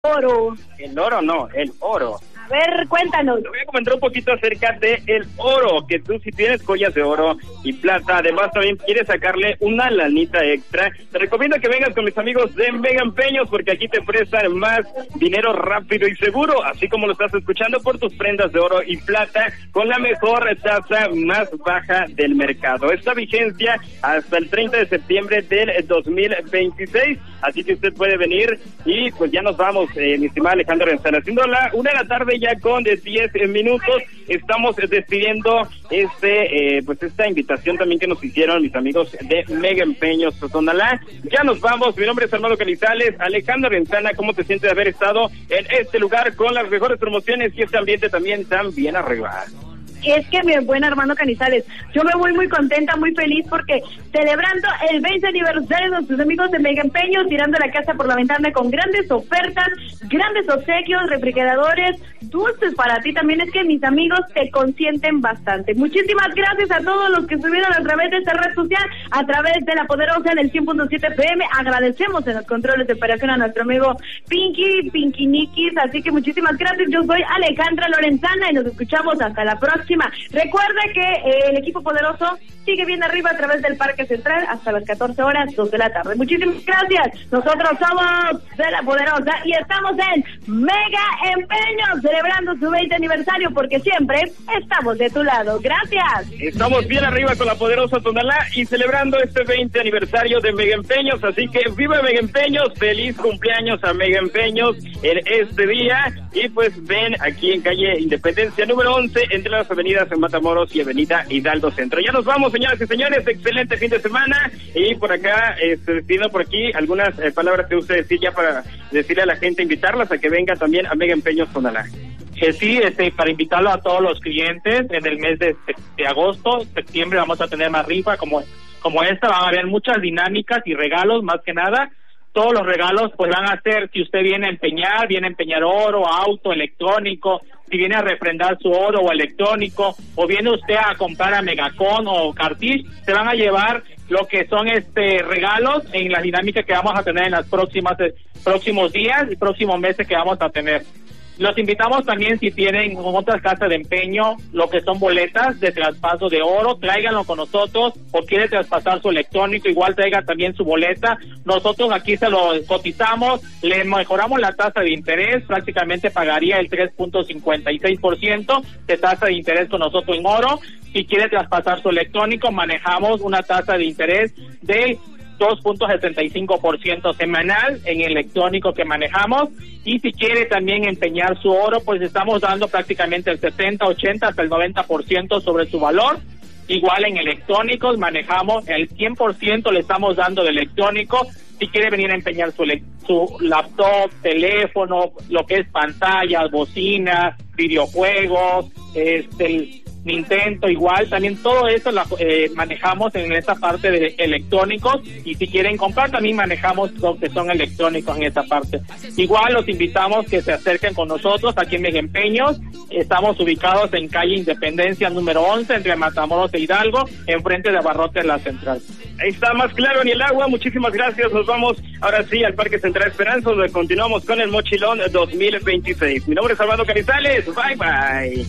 oro. El oro no, el oro. A ver, cuéntanos. Te voy a comentar un poquito acerca de el oro, que tú si tienes joyas de oro y plata, además también quieres sacarle una lanita extra, te recomiendo que vengas con mis amigos de Mega Empeños, porque aquí te prestan más dinero rápido y seguro, así como lo estás escuchando, por tus prendas de oro y plata, con la mejor tasa más baja del mercado. Esta vigencia hasta el 30 de septiembre del 2026, así que usted puede venir y pues ya nos vamos, mi estimada Alejandra Renzana, siendo la 1 de la tarde ya con 10 minutos, estamos despidiendo esta invitación también que nos hicieron mis amigos de Mega Empeños Tonalá. Ya nos vamos, mi nombre es Armando Canizales. Alejandra Renzana, ¿cómo te sientes de haber estado en este lugar con las mejores promociones y este ambiente también tan bien arreglado? Es que mi buen Armando Canizales, yo me voy muy contenta, muy feliz, porque celebrando el 20 aniversario de nuestros amigos de Mega Empeños, tirando la casa por la ventana con grandes ofertas, grandes obsequios, refrigeradores, dulces para ti también. Es que mis amigos te consienten bastante. Muchísimas gracias a todos los que estuvieron a través de esta red social, a través de La Poderosa en el 100.7 FM. Agradecemos en los controles de operación a nuestro amigo Pinky Nikis, así que muchísimas gracias. Yo soy Alejandra Lorenzana y nos escuchamos hasta la próxima. Recuerda que el equipo poderoso sigue bien arriba a través del Parque Central hasta las 14 horas, 2 de la tarde. Muchísimas gracias. Nosotros somos de La Poderosa y estamos en Mega Empeños, celebrando su 20 aniversario, porque siempre estamos de tu lado. Gracias. Estamos bien arriba con La Poderosa Tonalá y celebrando este 20 aniversario de Mega Empeños, así que viva Mega Empeños, feliz cumpleaños a Mega Empeños en este día. Y pues ven aquí en calle Independencia número 11, entre las avenidas en Matamoros y avenida Hidalgo Centro. Ya nos vamos, señoras y señores, excelente fin de semana. Y por acá, pidiendo por aquí algunas palabras que usted decir ya para decirle a la gente, invitarlas a que venga también a Mega Empeños Tonalá. Sí, para invitarlo a todos los clientes en el mes de agosto, septiembre vamos a tener más rifa como esta, van a haber muchas dinámicas y regalos, más que nada. Todos los regalos pues van a ser, si usted viene a empeñar oro, auto, electrónico, si viene a refrendar su oro o electrónico, o viene usted a comprar a Megacon o Cartish, se van a llevar lo que son regalos en la dinámica que vamos a tener en los próximos días y próximos meses que vamos a tener. Los invitamos también, si tienen otras casas de empeño, lo que son boletas de traspaso de oro, tráiganlo con nosotros, o quiere traspasar su electrónico, igual traiga también su boleta. Nosotros aquí se lo cotizamos, le mejoramos la tasa de interés, prácticamente pagaría el 3.56% de tasa de interés con nosotros en oro. Si quiere traspasar su electrónico, manejamos una tasa de interés de 2.75% semanal en el electrónico que manejamos. Y si quiere también empeñar su oro, pues estamos dando prácticamente el 70, 80 hasta el 90% sobre su valor. Igual en electrónicos manejamos el 100%, le estamos dando de electrónico. Si quiere venir a empeñar su laptop, teléfono, lo que es pantallas, bocinas, videojuegos, el Nintendo, igual, también todo eso manejamos en esta parte de electrónicos, y si quieren comprar también manejamos lo que son electrónicos en esta parte. Igual los invitamos que se acerquen con nosotros aquí en Mega Empeños. Estamos ubicados en calle Independencia número 11, entre Matamoros e Hidalgo, enfrente de Abarrotes La Central. Ahí está, más claro ni el agua. Muchísimas gracias. Nos vamos ahora sí al Parque Central Esperanza, donde continuamos con el Mochilón 2026. Mi nombre es Armando Canizales. Bye bye.